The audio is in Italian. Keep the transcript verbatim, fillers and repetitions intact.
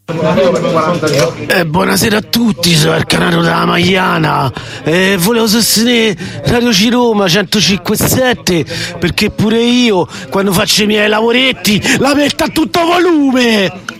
Eh, buonasera a tutti, sono il Canaro della Magliana e eh, volevo sostenere Radio C Roma centocinque e sette perché pure io quando faccio i miei lavoretti la metto a tutto volume.